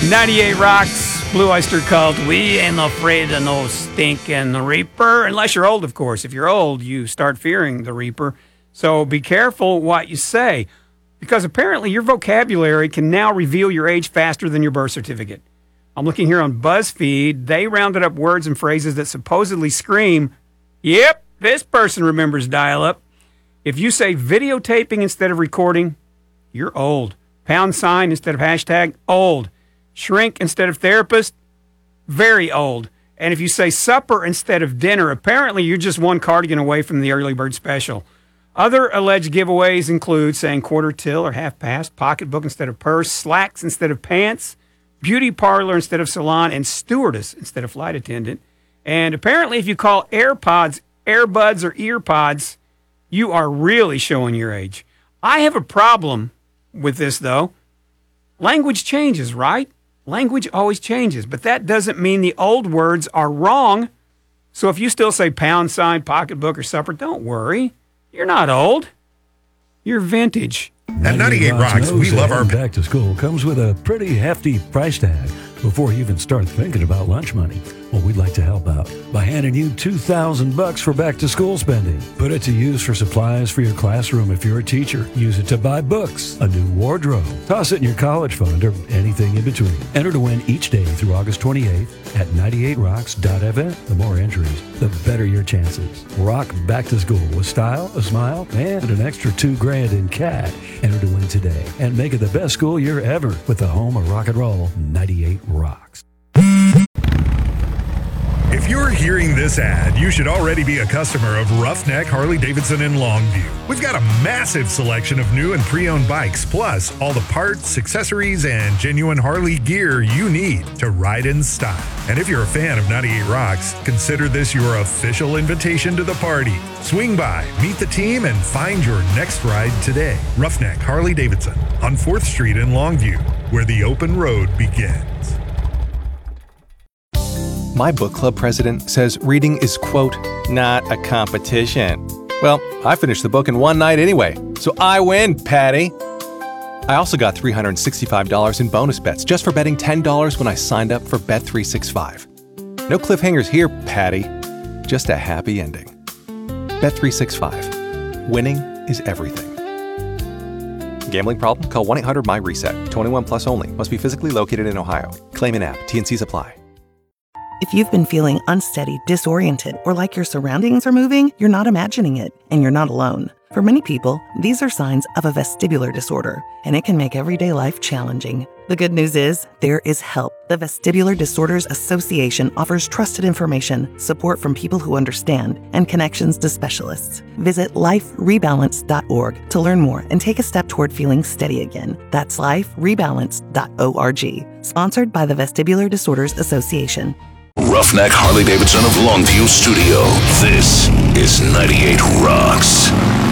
98 Rocks, Blue Oyster Cult. We ain't afraid of no stinking Reaper. Unless you're old, of course. If you're old, you start fearing the Reaper. So be careful what you say, because apparently your vocabulary can now reveal your age faster than your birth certificate. I'm looking here on BuzzFeed. They rounded up words and phrases that supposedly scream, yep, this person remembers dial-up. If you say videotaping instead of recording, you're old. Pound sign instead of hashtag, old. Shrink instead of therapist, very old. And if you say supper instead of dinner, apparently you're just one cardigan away from the early bird special. Other alleged giveaways include saying quarter till or half past, pocketbook instead of purse, slacks instead of pants, beauty parlor instead of salon, and stewardess instead of flight attendant. And apparently if you call AirPods earbuds or earpods, you are really showing your age. I have a problem with this, though. Language changes, right? Language always changes, but that doesn't mean the old words are wrong. So if you still say pound sign, pocketbook, or supper, don't worry. You're not old. You're vintage. At 98 Rocks, we love our... Back to school comes with a pretty hefty price tag before you even start thinking about lunch money. Well, we'd like to help out by handing you $2,000 for back to school spending. Put it to use for supplies for your classroom if you're a teacher. Use it to buy books, a new wardrobe. Toss it in your college fund or anything in between. Enter to win each day through August 28th at 98rocks.event. The more entries, the better your chances. Rock back to school with style, a smile, and an extra $2,000 in cash. Enter to win today and make it the best school year ever with the home of rock and roll, 98 Rocks. If you're hearing this ad, you should already be a customer of Roughneck Harley-Davidson in Longview. We've got a massive selection of new and pre-owned bikes, plus all the parts, accessories, and genuine Harley gear you need to ride in style. And if you're a fan of 98 Rocks, consider this your official invitation to the party. Swing by, meet the team, and find your next ride today. Roughneck Harley-Davidson on 4th Street in Longview, where the open road begins. My book club president says reading is, quote, not a competition. Well, I finished the book in one night anyway, so I win, Patty. I also got $365 in bonus bets just for betting $10 when I signed up for Bet365. No cliffhangers here, Patty. Just a happy ending. Bet365. Winning is everything. Gambling problem? Call 1-800-MY-RESET. 21 plus only. Must be physically located in Ohio. Claim in app. T&Cs apply. If you've been feeling unsteady, disoriented, or like your surroundings are moving, you're not imagining it, and you're not alone. For many people, these are signs of a vestibular disorder, and it can make everyday life challenging. The good news is, there is help. The Vestibular Disorders Association offers trusted information, support from people who understand, and connections to specialists. Visit liferebalance.org to learn more and take a step toward feeling steady again. That's liferebalance.org. Sponsored by the Vestibular Disorders Association. Roughneck Harley-Davidson of Longview Studio. This is 98 Rocks.